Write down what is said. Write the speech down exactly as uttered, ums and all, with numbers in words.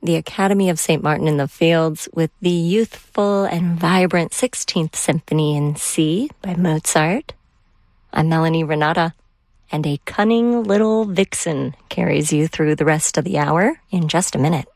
the Academy of Saint Martin in the Fields with the youthful and vibrant sixteenth Symphony in C by Mozart. I'm Melanie Renata, and a cunning little vixen carries you through the rest of the hour in just a minute.